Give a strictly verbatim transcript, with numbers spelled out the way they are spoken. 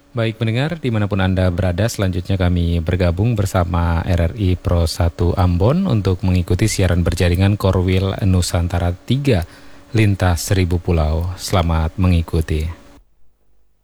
Baik pendengar, dimanapun Anda berada, selanjutnya kami bergabung bersama R R I Pro satu Ambon untuk mengikuti siaran berjaringan Korwil Nusantara tiga, Lintas Seribu Pulau. Selamat mengikuti.